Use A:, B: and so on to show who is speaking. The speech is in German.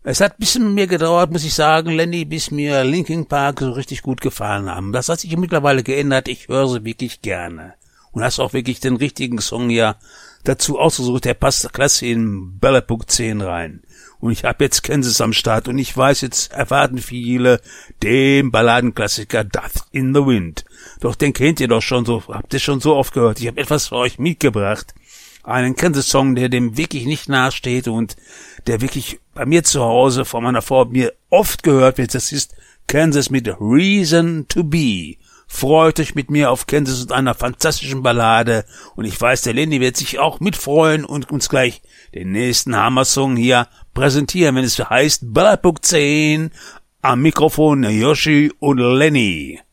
A: Es hat ein bisschen mit mir gedauert, muss ich sagen, Lenny, bis mir Linkin Park so richtig gut gefallen haben. Das hat sich mittlerweile geändert, ich höre sie wirklich gerne. Und hast auch wirklich den richtigen Song ja dazu ausgesucht, der passt klasse in Ballerbook 10 rein. Und ich habe jetzt Kansas am Start und ich weiß, jetzt erwarten viele den Balladenklassiker Death in the Wind. Doch den kennt ihr doch schon so, habt ihr schon so oft gehört. Ich habe etwas für euch mitgebracht. Einen Kansas-Song, der dem wirklich nicht nahesteht und der wirklich bei mir zu Hause von meiner Frau mir oft gehört wird. Das ist Kansas mit Reason to Be. Freut euch mit mir auf Kansas und einer fantastischen Ballade. Und ich weiß, der Lenny wird sich auch mitfreuen und uns gleich den nächsten Hammer-Song hier präsentieren, wenn es heißt Ballerbook 10. Am Mikrofon Yoshi und Lenny.